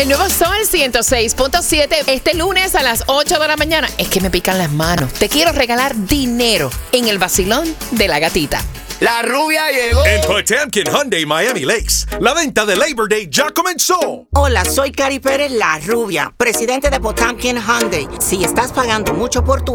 El nuevo Sol 106.7, este lunes a las 8 de la mañana. Es que me pican las manos. Te quiero regalar dinero en el vacilón de la gatita. La rubia llegó. En Potemkin Hyundai Miami Lakes, la venta de Labor Day ya comenzó. Hola, soy Cari Pérez, la rubia, presidente de Potemkin Hyundai. Si estás pagando mucho por tu